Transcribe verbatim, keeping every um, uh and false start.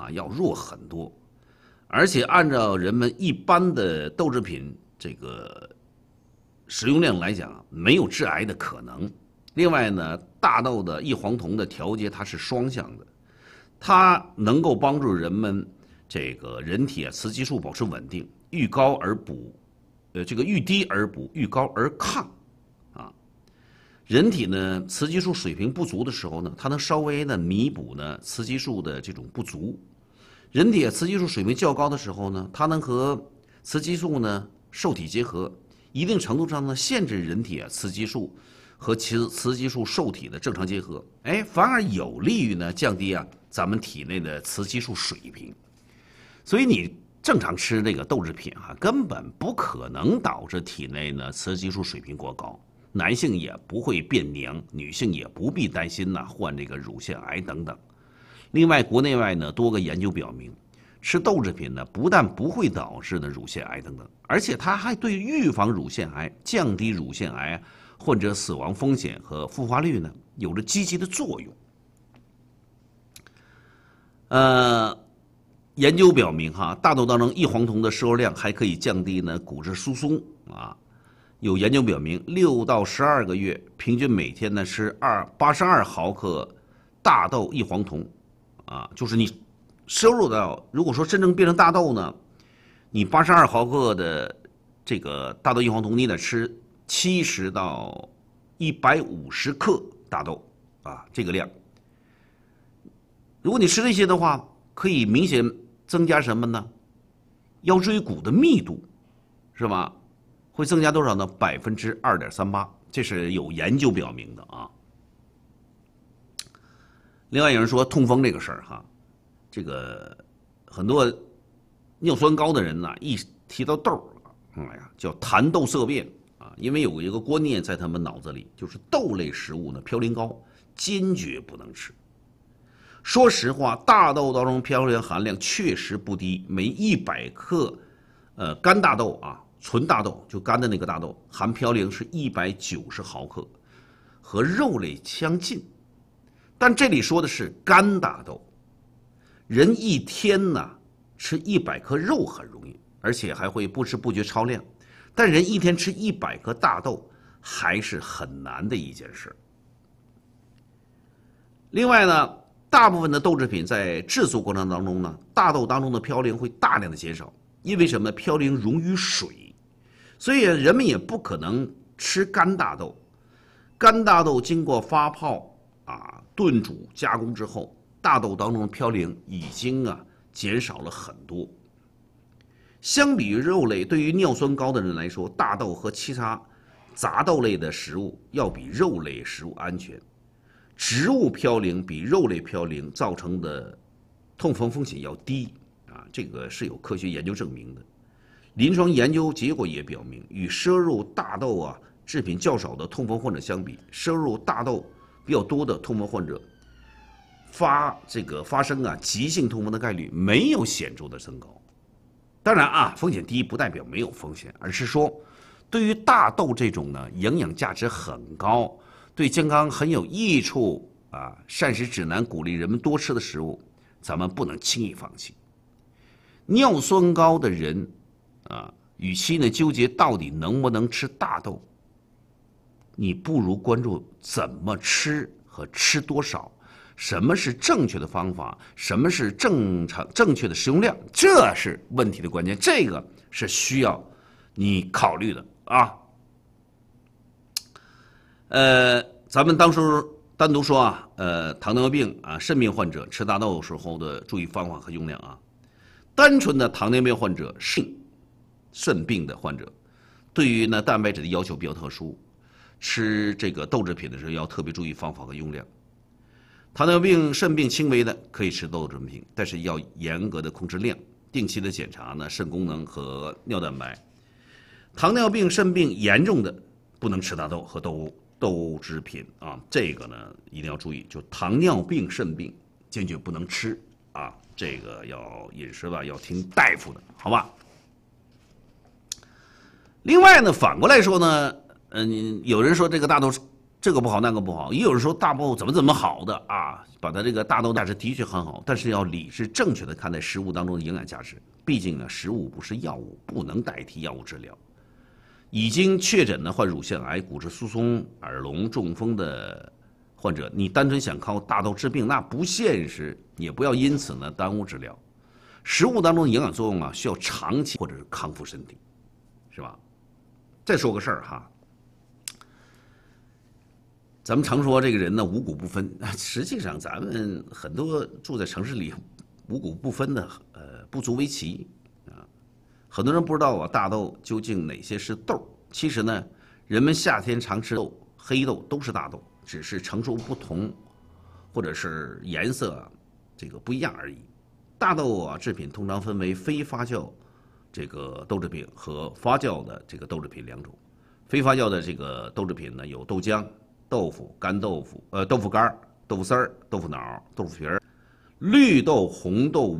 哈要弱很多，而且按照人们一般的豆制品这个使用量来讲，没有致癌的可能。另外呢，大豆的异黄酮的调节它是双向的，它能够帮助人们这个人体啊雌激素保持稳定，遇高而补，呃，这个遇低而补，遇高而抗，啊，人体呢雌激素水平不足的时候呢，它能稍微呢弥补呢雌激素的这种不足。人体雌激素水平较高的时候呢，它能和雌激素呢受体结合，一定程度上呢限制人体啊雌激素和雌雌激素受体的正常结合，哎，反而有利于呢降低啊咱们体内的雌激素水平。所以你正常吃这个豆制品啊，根本不可能导致体内呢雌激素水平过高，男性也不会变娘，女性也不必担心呢患这个乳腺癌等等。另外，国内外呢多个研究表明，吃豆制品呢不但不会导致呢乳腺癌等等，而且它还对预防乳腺癌、降低乳腺癌患者死亡风险和复发率呢有着积极的作用。呃，研究表明哈，大豆当中异黄酮的摄入量还可以降低呢骨质疏松啊。有研究表明，六到十二个月，平均每天呢吃二八十二毫克大豆异黄酮，啊，就是你摄入到，如果说真正变成大豆呢，你八十二毫克的这个大豆异黄酮，你得吃七十到一百五十克大豆啊，这个量。如果你吃这些的话，可以明显增加什么呢？腰椎骨的密度，是吧？会增加多少呢？百分之二点三八，这是有研究表明的啊。另外有人说痛风这个事儿哈，这个很多尿酸高的人呢，一提到豆儿，哎呀，叫谈豆色变啊，因为有一个观念在他们脑子里，就是豆类食物呢嘌呤高，坚决不能吃。说实话，大豆当中嘌呤含量确实不低，每一百克，呃，干大豆啊。纯大豆就干的那个大豆，含嘌呤是一百九十毫克，和肉类相近。但这里说的是干大豆，人一天呢吃一百克肉很容易，而且还会不知不觉超量。但人一天吃一百克大豆还是很难的一件事。另外呢，大部分的豆制品在制作过程当中呢，大豆当中的嘌呤会大量的减少，因为什么呢？嘌呤溶于水。所以人们也不可能吃干大豆，干大豆经过发泡啊、炖煮、加工之后，大豆当中的嘌呤已经啊减少了很多。相比于肉类，对于尿酸高的人来说，大豆和其他杂豆类的食物要比肉类食物安全。植物嘌呤比肉类嘌呤造成的痛风风险要低啊，这个是有科学研究证明的。临床研究结果也表明，与摄入大豆啊制品较少的痛风患者相比，摄入大豆比较多的痛风患者发这个发生啊急性痛风的概率没有显著的增高。当然啊，风险低不代表没有风险，而是说对于大豆这种呢营养价值很高、对健康很有益处啊膳食指南鼓励人们多吃的食物，咱们不能轻易放弃。尿酸高的人啊，与其呢纠结到底能不能吃大豆，你不如关注怎么吃和吃多少，什么是正确的方法，什么是正常正确的食用量，这是问题的关键，这个是需要你考虑的啊。呃，咱们当时单独说啊，呃，糖尿病啊、肾病患者吃大豆时候的注意方法和用量啊。单纯的糖尿病患者、肾肾病的患者，对于呢蛋白质的要求比较特殊，吃这个豆制品的时候要特别注意方法和用量。糖尿病、肾病轻微的可以吃豆制品，但是要严格的控制量，定期的检查呢肾功能和尿蛋白。糖尿病、肾病严重的不能吃大豆和豆豆制品啊，这个呢一定要注意，就糖尿病、肾病坚决不能吃啊。这个要饮食吧，要听大夫的，好吧？另外呢，反过来说呢，嗯、呃，有人说这个大豆这个不好那个不好，也有人说大豆怎么怎么好的啊，把它这个大豆价值的确很好，但是要理智正确的看待食物当中的营养价值。毕竟呢，食物不是药物，不能代替药物治疗。已经确诊的患乳腺癌、骨质疏松、耳聋、中风的患者，你单纯想靠大豆治病，那不现实，也不要因此呢耽误治疗。食物当中的营养作用啊，需要长期或者是康复身体，是吧？再说个事儿哈。咱们常说这个人呢五谷不分，实际上咱们很多住在城市里五谷不分的，呃，不足为奇啊。很多人不知道啊，大豆究竟哪些是豆？其实呢，人们夏天常吃豆，黑豆都是大豆，只是成熟不同，或者是颜色啊这个不一样而已。大豆啊制品通常分为非发酵这个豆制品和发酵的这个豆制品两种。非发酵的这个豆制品呢，有豆浆、豆腐、干豆腐、呃豆腐干、豆腐丝儿、豆腐脑、豆腐皮儿、绿豆、红豆。